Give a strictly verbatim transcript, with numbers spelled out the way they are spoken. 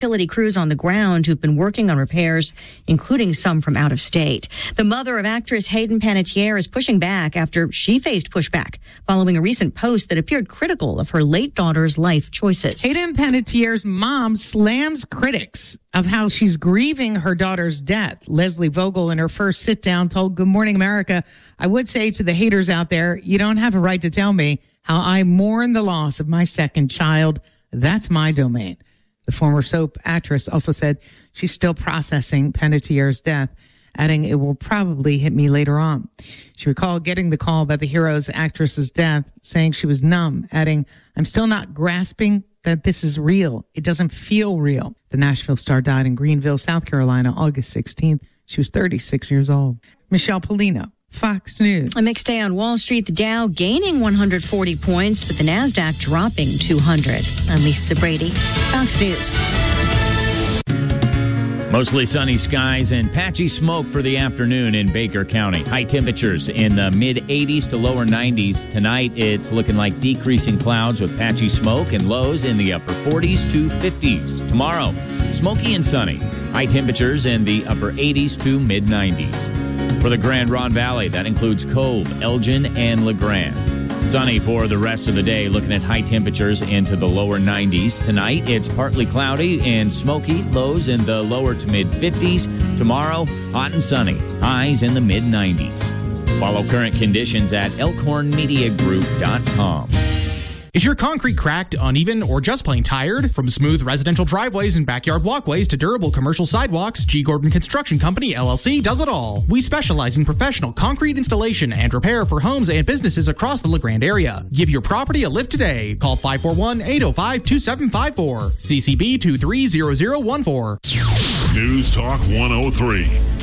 utility crews on the ground who've been working on repairs, including some from out of state. The mother of actress Hayden Panettiere is pushing back after she faced pushback following a recent post that appeared critical of her late daughter's life choices. Hayden Panettiere's mom slams critics of how she's grieving her daughter's death. Leslie Vogel, in her first sit-down, told Good Morning America, "I would say to the haters out there, you don't have a right to tell me how I mourn the loss of my second child. That's my domain." The former soap actress also said she's still processing Panettiere's death, adding, "It will probably hit me later on." She recalled getting the call about the hero's actress's death, saying she was numb, adding, "I'm still not grasping that this is real. It doesn't feel real." The Nashville star died in Greenville, South Carolina, August sixteenth. She was thirty-six years old. Michelle Polino, Fox News. A mixed day on Wall Street. The Dow gaining one hundred forty points, but the Nasdaq dropping two hundred. I'm Lisa Brady, Fox News. Mostly sunny skies and patchy smoke for the afternoon in Baker County. High temperatures in the mid eighties to lower nineties. Tonight, it's looking like decreasing clouds with patchy smoke and lows in the upper forties to fifties. Tomorrow, smoky and sunny. High temperatures in the upper eighties to mid nineties. For the Grand Ronde Valley, that includes Cove, Elgin, and LeGrand. Sunny for the rest of the day, looking at high temperatures into the lower nineties. Tonight, it's partly cloudy and smoky, lows in the lower to mid fifties. Tomorrow, hot and sunny, highs in the mid nineties. Follow current conditions at elkhorn media group dot com. Is your concrete cracked, uneven, or just plain tired? From smooth residential driveways and backyard walkways to durable commercial sidewalks, G. Gordon Construction Company, L L C, does it all. We specialize in professional concrete installation and repair for homes and businesses across the LeGrand area. Give your property a lift today. Call five four one, eight oh five, two seven five four. C C B two three zero zero one four. News Talk one oh three.